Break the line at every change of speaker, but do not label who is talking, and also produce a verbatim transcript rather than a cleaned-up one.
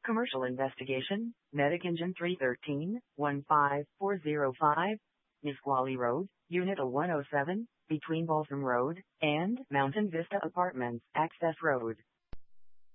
Commercial investigation, Medic Engine three one three, one five four zero five, Nisqually Road, Unit one oh seven, between Balsam Road and Mountain Vista Apartments, Access Road.